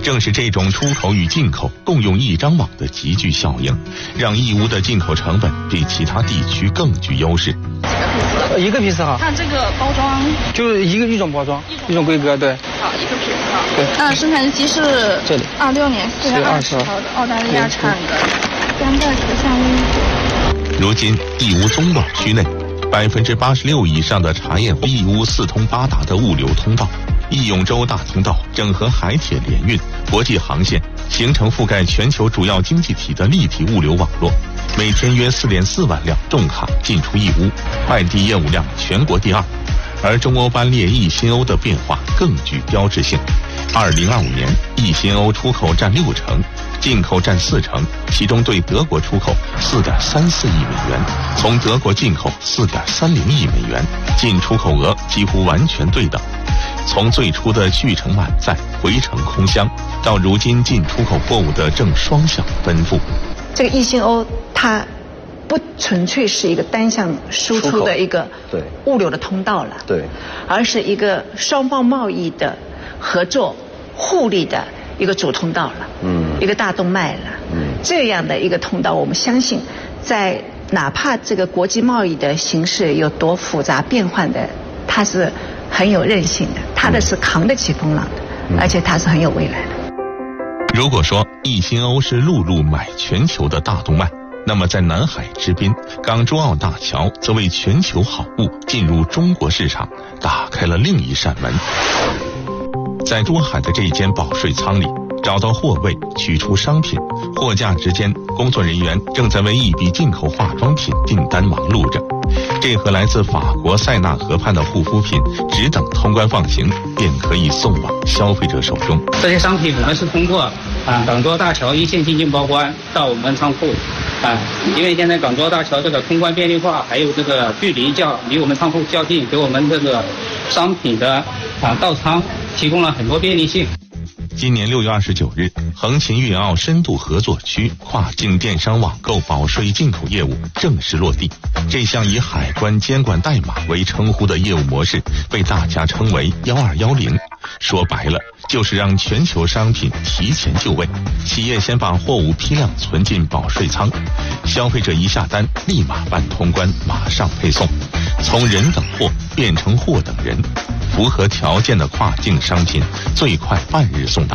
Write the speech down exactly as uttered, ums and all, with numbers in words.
正是这种出口与进口共用一张网的集聚效应，让义乌的进口成本比其他地区更具优势。 一个批次好。 看这个包装， 就是一个一种包装，一种规格，对。 好，一个批次好。 对。 那生产日期是这里， 二六年四月二十号的澳大利亚产的干带图像衣。 如今，义乌中网区内百分之八十六以上的茶叶义乌四通八达的物流通道。义永州大通道整合海铁联运、国际航线，形成覆盖全球主要经济体的立体物流网络。每天约 四点四万辆重卡进出义乌，快递业务量全国第二。而中欧班列易新欧的变化更具标志性。二零二五年，易新欧出口占六成，进口占四成，其中对德国出口 四点三四亿美元，从德国进口 四点三零亿美元，进出口额几乎完全对等。从最初的去程满载、回程空箱，到如今进出口货物的正双向奔赴。 这个易新欧它不纯粹是一个单向输出的一个物流的通道了， 对， 而是一个双方贸易的合作互利的一个主通道了，嗯，一个大动脉了，嗯，这样的一个通道，我们相信，在哪怕这个国际贸易的形势有多复杂变幻的，它是很有韧性的，它的是扛得起风浪的，嗯，而且它是很有未来的。 如果说易新欧是陆路买全球的大动脉，那么在南海之滨，港珠澳大桥则为全球好物进入中国市场打开了另一扇门。在珠海的这间保税仓里，找到货位，取出商品，货架之间，工作人员正在为一笔进口化妆品订单忙碌着。这盒来自法国塞纳河畔的护肤品，只等通关放行，便可以送往消费者手中。 这些商品我们是通过啊港珠澳大桥一线进境报关到我们仓库啊，因为现在港珠澳大桥这个通关便利化，还有这个距离较离我们仓库较近，给我们这个商品的啊到仓提供了很多便利性。 今年六月二十九日，横琴粤澳深度合作区跨境电商网购保税进口业务正式落地。这项以海关监管代码为称呼的业务模式，被大家称为一二一零。说白了，就是让全球商品提前就位，企业先把货物批量存进保税仓，消费者一下单立马办通关，马上配送，从人等货变成货等人。符合条件的跨境商品，最快半日送达。